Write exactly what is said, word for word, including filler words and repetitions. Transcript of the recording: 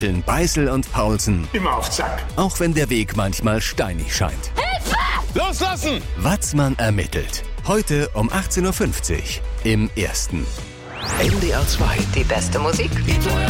Beißel und Paulsen. Immer auf Zack. Auch wenn der Weg manchmal steinig scheint. Hilfe! Loslassen! Watzmann ermittelt. Heute um achtzehn Uhr fünfzig im Ersten. N D R zwei. Die beste Musik. Die